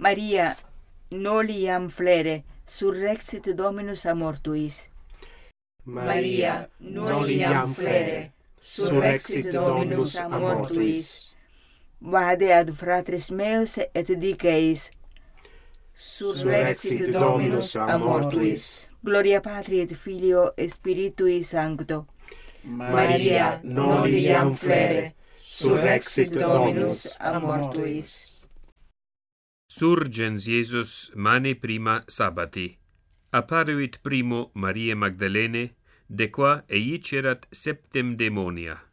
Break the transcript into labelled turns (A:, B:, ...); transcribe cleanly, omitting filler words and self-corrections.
A: Maria, noli iam flere, surrexit Dominus a mortuis.
B: Maria, noli iam flere, surrexit Dominus a mortuis.
A: Vade ad fratres meos et diceis,
B: Surrexit Dominus a mortuis.
A: Gloria Patri et Filio et Spiritui Sancto.
B: Maria, noli iam flere, surrexit Dominus a mortuis.
C: Surgens Iesus mane prima sabbati. Apparuit primo Mariae Magdalene, de qua eicerat septem demonia.